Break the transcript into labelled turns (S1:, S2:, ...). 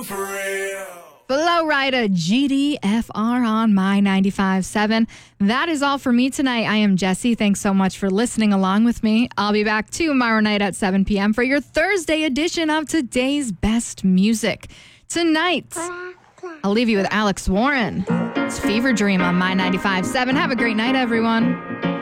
S1: Below Rider GDFR on My 95.7. That is all for me tonight. I am Jesse. Thanks so much for listening along with me. I'll be back tomorrow night at 7 p.m. for your Thursday edition of Today's Best Music. Tonight, I'll leave you with Alex Warren. It's Fever Dream on My 95.7. Have a great night, everyone.